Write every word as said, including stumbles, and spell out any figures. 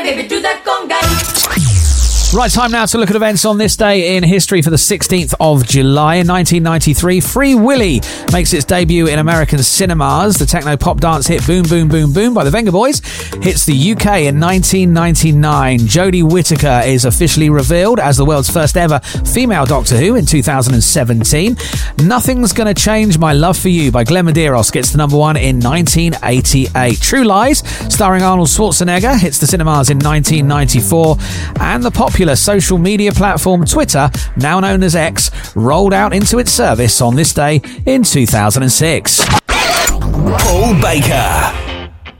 baby, do that conga. Right, time now to look at events on this day in history for the sixteenth of July. In nineteen ninety-three, Free Willy makes its debut in American cinemas. The techno-pop dance hit Boom Boom Boom Boom by the Venga Boys hits the U K in nineteen ninety-nine. Jodie Whittaker is officially revealed as the world's first ever female Doctor Who in two thousand seventeen. Nothing's Gonna Change My Love For You by Glenn Medeiros gets to number one in nineteen eighty-eight. True Lies, starring Arnold Schwarzenegger, hits the cinemas in nineteen ninety-four. And the popular social media platform Twitter, now known as X, rolled out into its service on this day in two thousand six. Paul Baker.